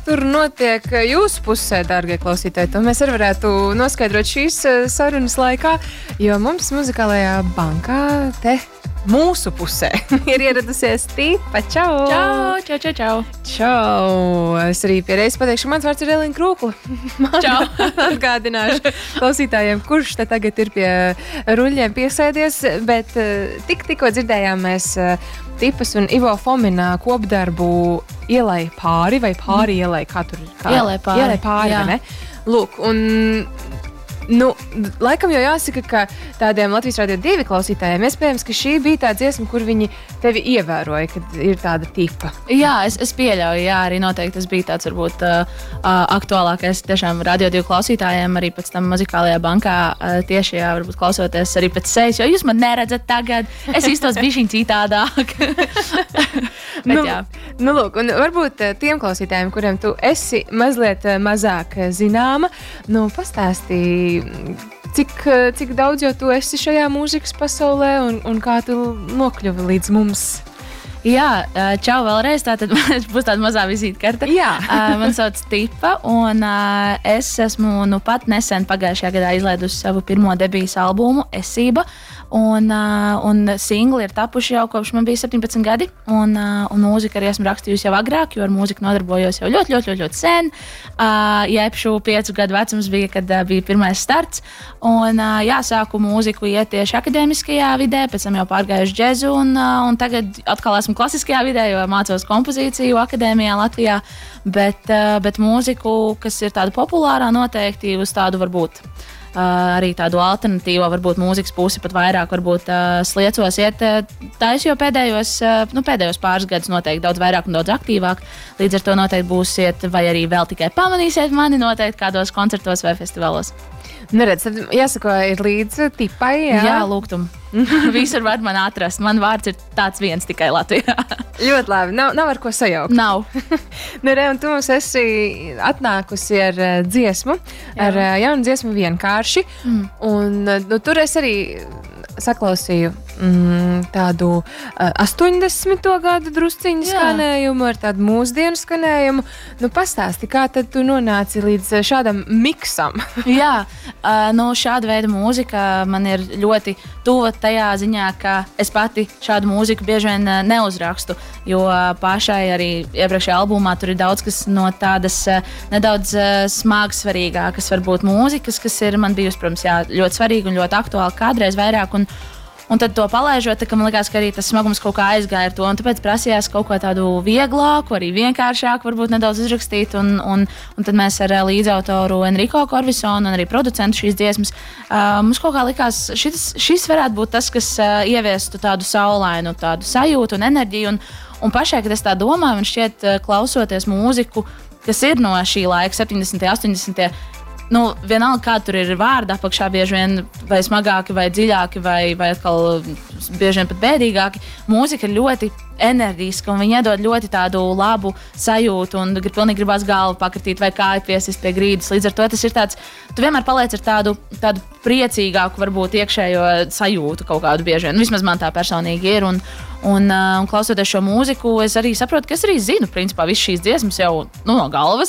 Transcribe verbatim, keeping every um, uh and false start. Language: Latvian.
tur notiek jūsu pusē, dārgie klausītāji? To mēs arī varētu noskaidrot šīs sarunas laikā, jo mums muzikālajā bankā te mūsu pusē ir ieradusies Stipa. Čau! Čau, čau, čau, čau! Čau! Es arī piereiz pateikšu, mans vārds ir Elīna Krūkla. Čau! Atgādināšu klausītājiem, kurš te tagad ir pie ruļļiem piesēdies, bet tik, tikko dzirdējām mēs Stipas un Ivo Fomina kopdarbu Ielai pāri vai pāri ielai, kā tur ir? Kā? Ielai pāri, Ielai pāri, jā. vai ne? Lūk, un... Nu, laikam jau jāsaka, ka tādiem Latvijas Rādio divi klausītājiem iespējams, ka šī bija tā dziesma, kur viņi tevi ievēroja, kad ir tāda tipa. Jā, es, es pieļauju, jā, arī noteikti tas bija tāds varbūt uh, aktuālākais tiešām Rādio divi klausītājiem, arī pēc tam muzikālajā bankā uh, tieši, jā, varbūt klausoties arī pēc sejas, jo jūs man neredzat tagad, es iztos bišķiņ citādāk. Bet, nu, jā. Nu, lūk, un varbūt tiem klausītājiem, kuriem tu esi mazliet mazāk zināma, nu, pastāstīji, Cik, cik daudz jau tu esi šajā mūzikas pasaulē un, un kā tu nokļuvi līdz mums? Jā, čau vēlreiz, tātad būs tāda mazā vizītkarte. Jā. Man sauc Stipa, un es esmu nu pat nesen pagājušajā gadā izlaidusi savu pirmo debijas albumu Esība, un, un singli ir tapuši jau kopš man bija septiņpadsmit gadi, un, un mūziku arī esmu rakstījusi jau agrāk, jo ar mūziku nodarbojos jau ļoti, ļoti, ļoti, ļoti sen. Jebšu piecu gadu vecums bija, kad bija pirmais starts, un jā, sāku mūziku iet tieši akadēmiskajā vidē, pēc tam jau pārgājuši džezu, un, un tagad atkal esmu klasiskajā vidē, jo mācos kompozīciju akadēmijā Latvijā, bet, bet mūziku, kas ir tāda populārā, noteikti uz tādu varbūt Uh, arī tādu alternatīvo, varbūt mūzikas pusi pat vairāk, varbūt uh, sliecos iet uh, taisi, jo pēdējos, uh, nu, pēdējos pāris gadus noteikti daudz vairāk un daudz aktīvāk. Līdz ar to noteikti būsiet, vai arī vēl tikai pamanīsiet mani noteikti kādos koncertos vai festivālos. Neredz, tad jāsako ir līdz Tipai, jā? Jā, lūgtum. Visur var man atrast. Man vārds ir tāds viens tikai Latvijā. Ļoti labi, nav, nav ar ko sajaukt. Nav. Nu, re, un tu mums esi atnākusi ar uh, dziesmu, jā. ar uh, jaunu dziesmu vienkārši, mm. un uh, nu, tur es arī saklausīju mm, tādu uh, astoņdesmito gadu drusciņu skanējumu ar tādu mūsdienu skanējumu. Nu, pastāsti, kā tad tu nonāci līdz šādam miksam? Jā, uh, nu, šāda veida mūzika man ir ļoti tuva tajā ziņā, ka es pati šādu mūziku bieži vien uh, neuzrakstu, jo uh, pašai arī iepriekšējā albumā tur ir daudz kas no tādas uh, nedaudz uh, smagsvarīgākas varbūt mūzikas, kas ir man bijusi, protams, jā, ļoti svarīga un ļoti aktuāla kādreiz vairāk, un Un tad to palaižot, tā, ka man liekas, ka arī tas smagums kaut kā aizgāja ar to. Un tāpēc prasījās kaut ko tādu vieglāku, arī vienkāršāku, varbūt nedaudz uzrakstīt. Un, un, un tad mēs ar līdzautoru Enrico Corvisonu un arī producentu šīs dziesmas, uh, mums kaut kā likās, šis, šis varētu būt tas, kas uh, ieviestu tādu saulainu, tādu sajūtu un enerģiju. Un, un pašai, kad es tā domāju, man šķiet, uh, klausoties mūziku, kas ir no šī laika, septiņdesmitie, astoņdesmitie, nu, vienalga, kā tur ir vārdi apakšā, bieži vien vai smagāki, vai dziļāki, vai, vai atkal bieži vien pat bēdīgāki. Mūzika ir ļoti enerģiska, un viņi iedod ļoti tādu labu sajūtu, un grib, pilnīgi gribās galvu pakritīt vai kāju piesist pie grīdas. Līdz ar to tas ir tāds, tu vienmēr paliec ar tādu, tādu priecīgāku, varbūt iekšējo sajūtu kaut kādu bieži vien. Vismaz man tā personīgi ir, un, un, un klausoties šo mūziku, es arī saprotu, ka es arī zinu, principā, visu šīs dziesmas jau nu, no galvas,